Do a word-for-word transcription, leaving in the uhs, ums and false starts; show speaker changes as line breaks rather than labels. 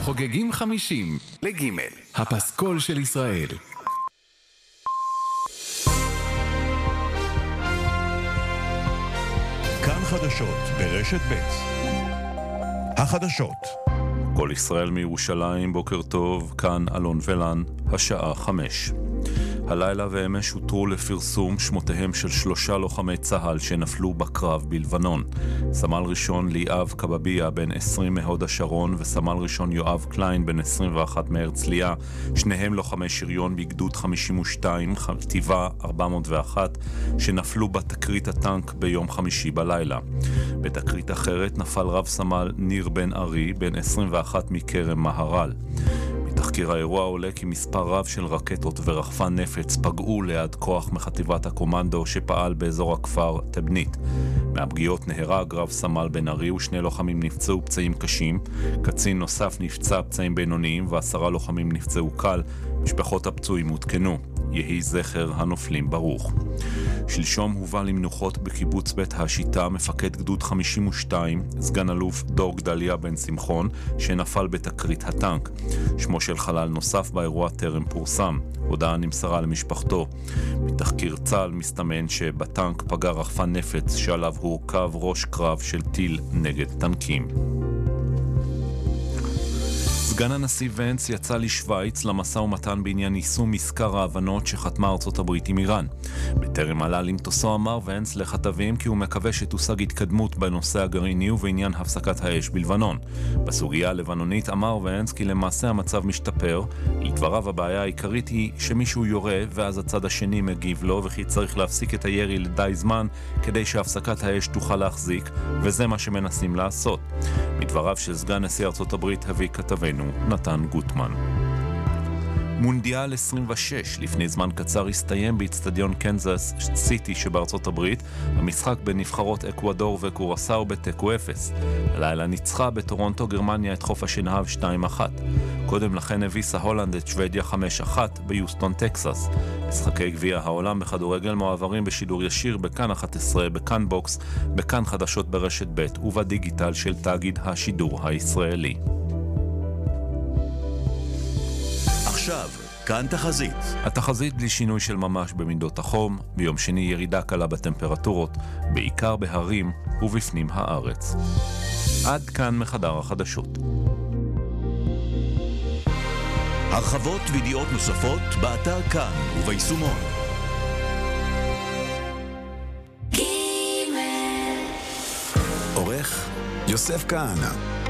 חוגגים חמישים לגימל, הפסקול של ישראל.
כאן חדשות ברשת ב'. החדשות. כל ישראל מירושלים, בוקר טוב, כאן אלון ולן, השעה חמש. הלילה ואמש הותרו לפרסום שמותיהם של שלושה לוחמי צהל שנפלו בקרב בלבנון. סמל ראשון ליאב קבביה בן עשרים מהוד השרון וסמל ראשון יואב קליין בן עשרים ואחת מהרצליה, שניהם לוחמי שריון בגדוד חמישים ושתיים, חטיבה ארבע מאות ואחת, שנפלו בתקרית הטנק ביום חמישי בלילה. בתקרית אחרת נפל רב סמל ניר בן ארי בן עשרים ואחת מכרם מהר"ל. תחקיר האירוע עולה כי מספר רב של רקטות ורחפן נפץ פגעו ליד כוח מחטיבת הקומנדו שפעל באזור הכפר תבנית. מהפגיעות נהרג רב סמל בן ארי ושני לוחמים נפצעו פצעים קשים, קצין נוסף נפצע פצעים בינוניים ועשרה לוחמים נפצעו קל. משפחות הפצועים הותקנו. יהי זכר הנופלים ברוך. שלשום הובא למנוחות בקיבוץ בית השיטה מפקד גדוד חמישים ושתיים, סגן אלוף דור גדליה בן שמחון, שנפל בתקרית הטנק. שמו של חלל נוסף באירוע טרם פורסם. הודעה נמסרה למשפחתו. בתחקיר צה"ל מסתמן שבטנק פגע רחפן נפץ שעליו הורכב ראש קרב של טיל נגד טנקים. סגן הנשיא ונץ יצא לשוויץ למשא ומתן בעניין יישום מזכר ההבנות שחתמה ארצות הברית עם איראן. בטרם עלה למטוסו אמר ונץ לכתבים כי הוא מקווה שתושג התקדמות בנושא הגרעיני ובעניין הפסקת האש בלבנון. בסוגיה הלבנונית אמר ונץ כי למעשה המצב משתפר. לדבריו הבעיה העיקרית היא שמישהו יורה ואז הצד השני מגיב לו, וכי צריך להפסיק את הירי לדי זמן כדי שהפסקת האש תוכל להחזיק, וזה מה שמנסים לעשות. מדבריו של סגן נשיא ארצות הברית הביא כתבנו נתן גוטמן. מונדיאל עשרים ושש לפני זמן קצר הסתיים באצטדיון קנזס סיטי שבארצות הברית. המשחק בין נבחרות אקוודור וקורסאו בתיקו אפס. הלילה ניצחה בטורונטו גרמניה את חוף השנהב שתיים אחת. קודם לכן הביסה הולנד את שוודיה חמש אחת ביוסטון טקסס. משחקי גביע העולם בכדורגל מועברים בשידור ישיר בכאן אחת עשרה, בכאן בוקס, בכאן חדשות ברשת ב' ובדיגיטל של תאגיד השידור הישראלי. עכשיו, כאן תחזית.
התחזית בלי שינוי של ממש במידות החום, ביום שני ירידה קלה בטמפרטורות, בעיקר בהרים ובפנים הארץ. עד כאן מחדר החדשות.
הרחבות וידיעות נוספות באתר כאן וביישומון. עורך יוסף כהנא.